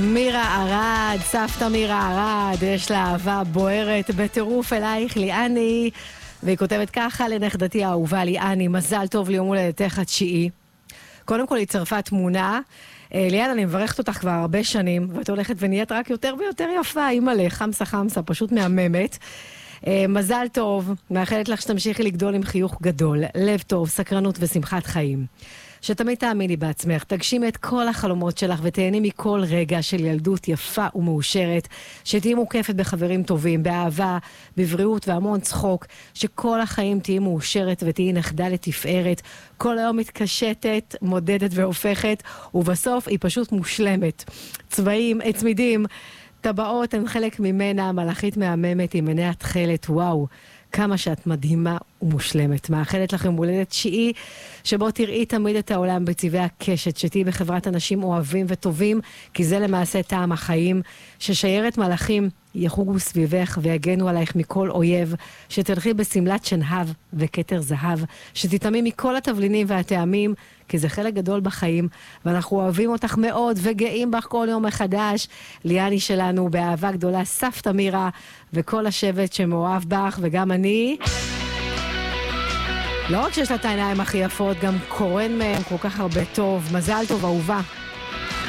מירה ארד, סבתא מירה ארד, יש לה אהבה בוערת בטירוף אלייך ליאני, והיא כותבת ככה: לנכדתי האהובה ליאני, מזל טוב ליום הולדתך התשיעי. קודם כל היא צרפה תמונה. ליאן, אני מברכת אותך כבר הרבה שנים, ואת הולכת ונהיית רק יותר ויותר יפה, אימא'לה, חמסה חמסה, פשוט מהממת. מזל טוב, מאחלת לך שתמשיכי לגדול עם חיוך גדול, לב טוב, סקרנות ושמחת חיים. שתמיד תאמיני בעצמך, תגשימי את כל החלומות שלך ותהני מכל רגע של ילדות יפה ומאושרת, שתהי מוקפת בחברים טובים, באהבה, בבריאות והמון צחוק, שכל החיים תהי מאושרת ותהי נכדה לתפארת, כל היום מתקשטת, מודדת והופכת, ובסוף היא פשוט מושלמת. צמידים, טבעות הן חלק ממנה, מלאכית מהממת עם עיני התכלת, וואו. כמה שאת מדהימה ומושלמת. מאחלת לכם הולדת תשיעי, שבו תראי תמיד את העולם בצבעי הקשת, שתהי בחברת אנשים אוהבים וטובים, כי זה למעשה טעם החיים, ששיירת מלאכים יחוגו סביבך ויגנו עלייך מכל אויב, שתלכי בסמלת שנהב וכתר זהב, שתתאמי מכל התבלינים והטעמים, כי זה חלק גדול בחיים, ואנחנו אוהבים אותך מאוד וגאים בך כל יום מחדש. ליאני שלנו באהבה גדולה, סבתא מירה וכל השבט שמאוהב בך, וגם אני. לא רק שיש לה את העיניים הכי יפות, גם קורן מהם כל כך הרבה טוב. מזל טוב אהובה.